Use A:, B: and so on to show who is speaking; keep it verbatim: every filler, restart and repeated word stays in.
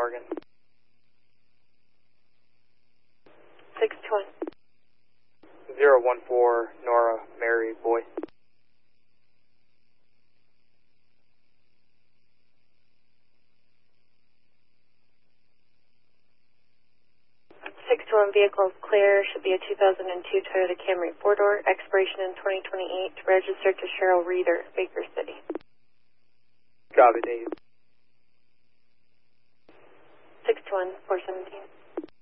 A: Morgan.
B: six two one.
A: zero one four Nora Mary Boy.
B: six two one vehicle is clear. Should be a two thousand two Toyota Camry four-door. Expiration in twenty twenty-eight. Registered to Cheryl Reeder, Baker City.
A: Copy, Dave.
B: six two one four seventeen.